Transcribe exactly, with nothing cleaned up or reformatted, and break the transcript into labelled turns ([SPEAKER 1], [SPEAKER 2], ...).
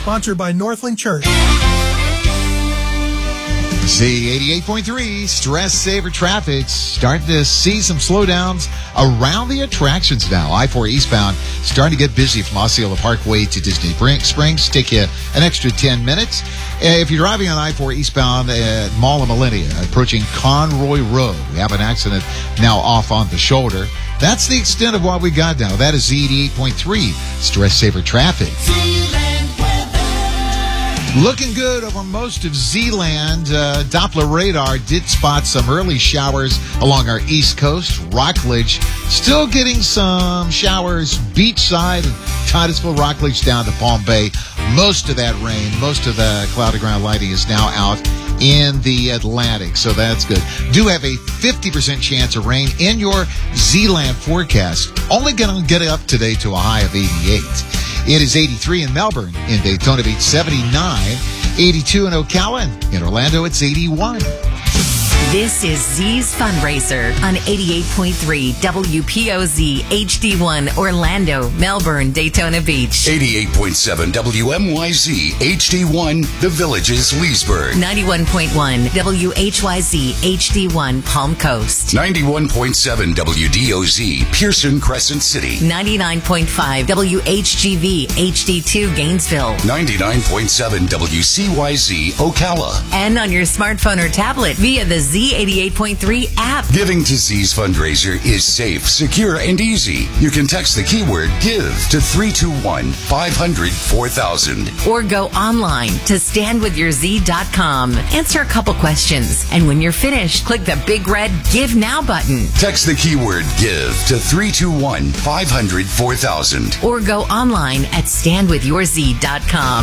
[SPEAKER 1] Sponsored by Northland Church.
[SPEAKER 2] Z eighty-eight point three, Stress Saver Traffic. Starting to see some slowdowns around the attractions now. I four eastbound starting to get busy from Osceola Parkway to Disney Springs. Take you an extra ten minutes. If you're driving on I four eastbound at Mall of Millennia, approaching Conroy Road, we have an accident now off on the shoulder. That's the extent of what we got now. That is Z eighty-eight point three, Stress Saver Traffic. Looking good over most of Z-Land. Uh, Doppler radar did spot some early showers along our east coast. Rockledge still getting some showers beachside and Titusville, Rockledge down to Palm Bay. Most of that rain, most of the cloudy ground lighting is now out in the Atlantic, so that's good. Do have a fifty percent chance of rain in your Z-Land forecast. Only going to get up today to a high of eighty-eight. It is eighty-three in Melbourne. In Daytona Beach, seventy-nine. eighty-two in Ocala. In Orlando, it's eighty-one.
[SPEAKER 3] This is Z's Fundraiser on eighty-eight point three W P O Z H D one Orlando, Melbourne, Daytona Beach.
[SPEAKER 4] eighty-eight point seven W M Y Z H D one The Villages, Leesburg.
[SPEAKER 3] ninety-one point one W H Y Z H D one Palm Coast.
[SPEAKER 4] ninety-one point seven W D O Z Pearson, Crescent City.
[SPEAKER 3] ninety-nine point five W H G V H D two Gainesville.
[SPEAKER 4] ninety-nine point seven W C Y Z Ocala.
[SPEAKER 3] And on your smartphone or tablet via the Z eighty-eight point three app.
[SPEAKER 4] Giving to Z's fundraiser is safe, secure, and easy. You can text the keyword GIVE to three two one, five hundred, four thousand.
[SPEAKER 3] Or go online to stand with your z dot com. Answer a couple questions. And when you're finished, click the big red Give Now button.
[SPEAKER 4] Text the keyword GIVE to three two one, five hundred, four thousand.
[SPEAKER 3] Or go online at stand with your z dot com.